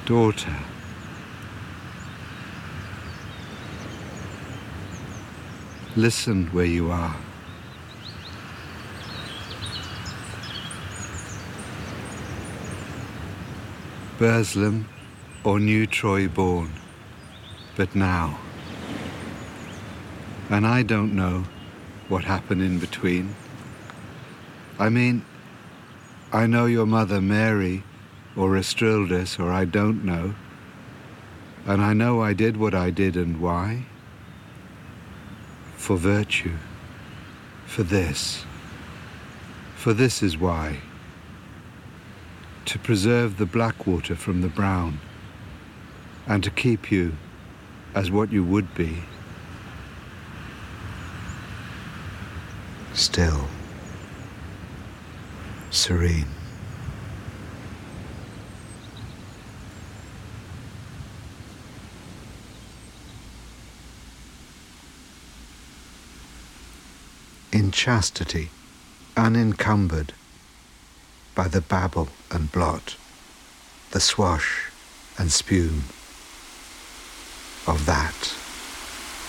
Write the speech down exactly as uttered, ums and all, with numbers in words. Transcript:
Daughter, listen where you are. Burslem or New Troy born, but now. And I don't know what happened in between. I mean, I know your mother Mary or Estrildis, or I don't know. And I know I did what I did and why. For virtue. For this. For this is why. To preserve the black water from the brown, and to keep you as what you would be. Still. Serene. In chastity, unencumbered by the babble and blot, the swash and spume of that.